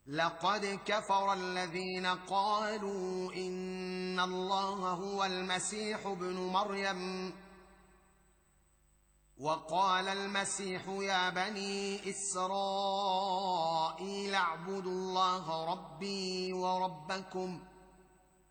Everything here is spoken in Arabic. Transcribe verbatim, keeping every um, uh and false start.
لقد كفر الذين قالوا ان الله هو المسيح ابن مريم وقال المسيح يا بني اسرائيل اعبدوا الله ربي وربكم